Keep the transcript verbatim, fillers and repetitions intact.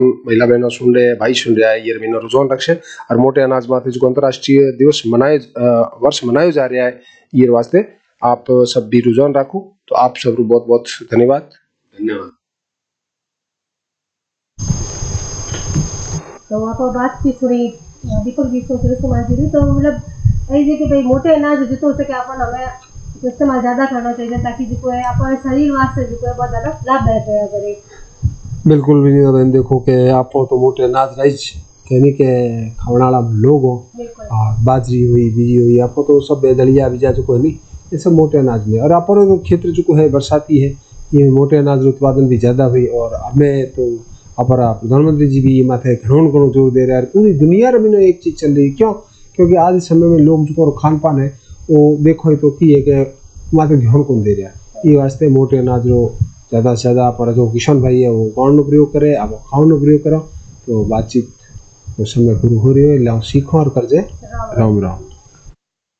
महिला बहनों सुन रहे हैं, भाई सुन रहे हैं, ये महीना रुझान रखे और मोटे अनाज माथे जो अंतरराष्ट्रीय दिवस मनाए वर्ष मनाया जा रहा है ये वास्ते आप सब भी रुझान रखो। तो आप सब बहुत बहुत धन्यवाद। धन्यवाद। तो आप बात की थोड़ी दीपक जी को इस्तेमाल की तो मतलब ऐसे कि भाई मोटे अनाज जितो हो सके अपन हमें इस्तेमाल ज्यादा करना चाहिए ताकि जो है अपन शरीर वास्ते जो है बहुत ज्यादा लाभदायक रहा करे। बिल्कुल विनीता बहन, देखो कि आप तो मोटे अनाज राइज कहने के खाने वाला लोग हो और बाजरी हुई बीजी हुई आप तो सब दलिया बीजा जो नहीं ये सब मोटे अनाज में और आप तो क्षेत्र जो है बरसाती है ये मोटे अनाज उत्पादन भी ज़्यादा हुई और हमें तो अपना प्रधानमंत्री जी भी ये माथे घणो घणो जोर दे रहे हैं। पूरी दुनिया में एक चीज़ चल रही है क्यों क्योंकि आज इस समय में लोग जो खान पान है वो देखो तो की है कि माथे ध्यान कौन दे रहा है ये वास्ते मोटे अनाज रो ज़्यादा से ज़्यादा पर जो किसान भाई है वो गाँव प्रयोग करे अब खाओ प्रयोग करो तो बातचीत समय पूरी हो रही है। सीखो और करजे राम राम।